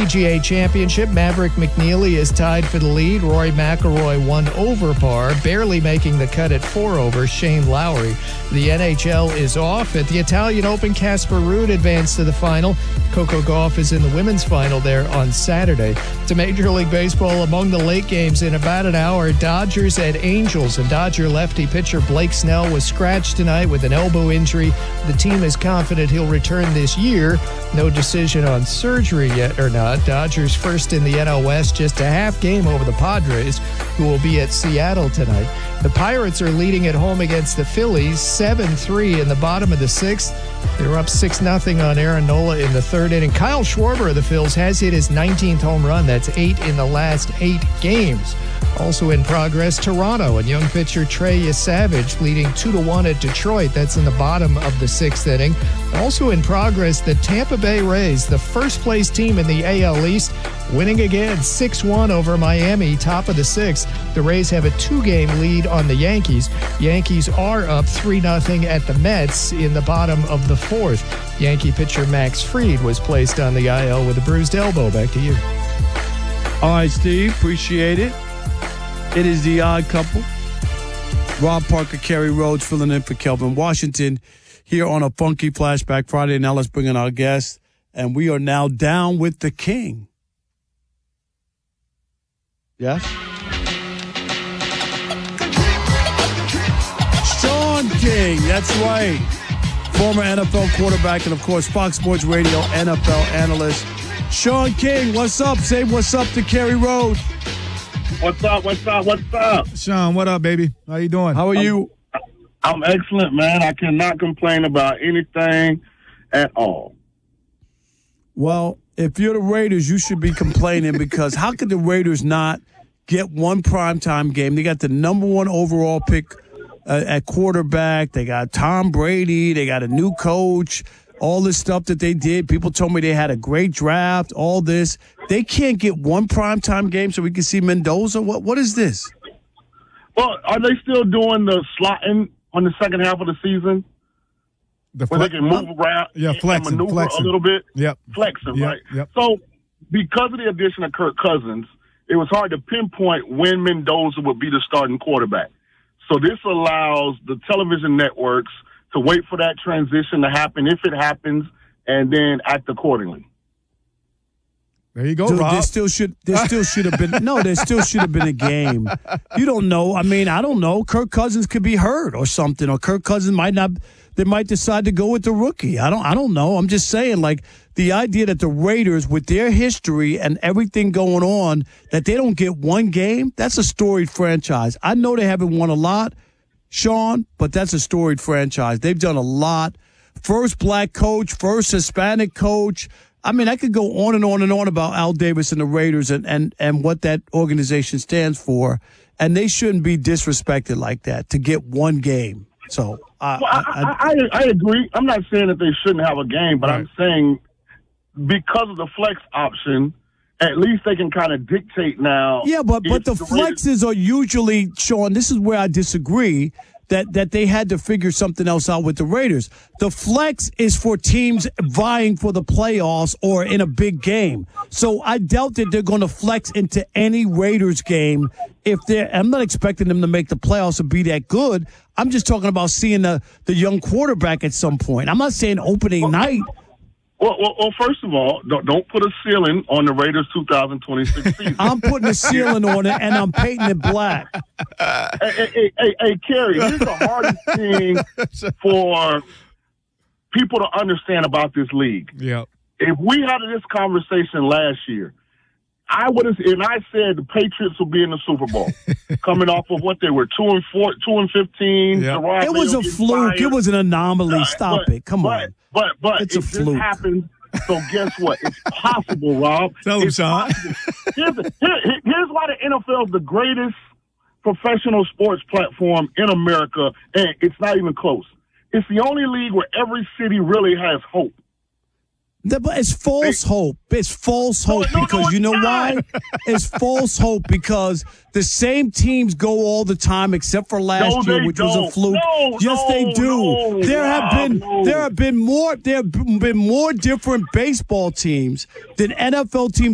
PGA Championship, Maverick McNeely is tied for the lead. Rory McIlroy 1 over par, barely making the cut at 4 over Shane Lowry. The NHL is off. At the Italian Open, Casper Ruud advanced to the final. Coco Gauff is in the women's final there on Saturday. To Major League Baseball, among the late games in about an hour, Dodgers at Angels, and Dodger lefty pitcher Blake Snell was scratched tonight with an elbow injury. The team is confident he'll return this year. No decision on surgery yet or not. Dodgers first in the NL West, just a half game over the Padres, who will be at Seattle tonight. The Pirates are leading at home against the Phillies, 7-3 in the bottom of the sixth. They're up 6-0 on Aaron Nola in the third inning. Kyle Schwarber of the Phils has hit his 19th home run. That's 8 in the last 8 games. Also in progress, Toronto and young pitcher Trey Savage leading 2-1 at Detroit. That's in the bottom of the sixth inning. Also in progress, the Tampa Bay Rays, the first place team in the AL East, winning again 6-1 over Miami, top of the sixth. The Rays have a 2-game lead on the Yankees. Yankees are up 3-0 at the Mets in the bottom of the fourth. Yankee pitcher Max Fried was placed on the IL with a bruised elbow. Back to you. All right, Steve, appreciate it. It is the Odd Couple. Rob Parker, Kerry Rhodes filling in for Kelvin Washington here on a Funky Flashback Friday. Now let's bring in our guest, and we are now down with the King. Yes? Sean King, that's right. Former NFL quarterback and, of course, Fox Sports Radio NFL analyst. Sean King, what's up? Say what's up to Kerry Rhodes. What's up? Sean, what up, baby? How you doing? How are you? I'm excellent, man. I cannot complain about anything at all. Well, if you're the Raiders, you should be complaining because how could the Raiders not get one primetime game? They got the number 1 overall pick at quarterback. They got Tom Brady. They got a new coach. All this stuff that they did. People told me they had a great draft, all this. They can't get one primetime game so we can see Mendoza? What is this? Well, are they still doing the slotting on the second half of the season? Where they can move around and maneuver a little bit? Yep. Flexing, yep. right? Yep. So because of the addition of Kirk Cousins, it was hard to pinpoint when Mendoza would be the starting quarterback. So this allows the television networks to wait for that transition to happen, if it happens, and then act accordingly. There you go, Dude, Rob. There still should have been a game. You don't know. I mean, I don't know. Kirk Cousins could be hurt or something, or Kirk Cousins might not. They might decide to go with the rookie. I don't know. I'm just saying, like, the idea that the Raiders, with their history and everything going on, that they don't get one game, that's a storied franchise. I know they haven't won a lot, Sean, but that's a storied franchise. They've done a lot. First black coach, first Hispanic coach. I mean, I could go on and on and on about Al Davis and the Raiders and what that organization stands for, and they shouldn't be disrespected like that to get one game. So I agree. I'm not saying that they shouldn't have a game, but right. I'm saying because of the flex option, at least they can kind of dictate now. Yeah, but the flexes are usually, Sean, this is where I disagree, that they had to figure something else out with the Raiders. The flex is for teams vying for the playoffs or in a big game. So I doubt that they're going to flex into any Raiders game. I'm not expecting them to make the playoffs or be that good. I'm just talking about seeing the young quarterback at some point. I'm not saying opening night. Well, first of all, don't put a ceiling on the Raiders' 2026 season. I'm putting a ceiling on it, and I'm painting it black. Hey, Kerry, here's the hardest thing for people to understand about this league. Yeah. If we had this conversation last year, I said the Patriots will be in the Super Bowl, coming off of what they were 2-4, 2-15. Yeah. It was a fluke. Fired. It was an anomaly. Stop it. Come on. But it's a fluke. Happens. So guess what? It's possible, Rob. Tell him, Sean. Here's why the NFL is the greatest professional sports platform in America, and it's not even close. It's the only league where every city really has hope. But it's false hope. It's false hope because you know why? It's false hope because the same teams go all the time except for last year, which was a fluke. Yes, they do. There have been more different baseball teams than NFL teams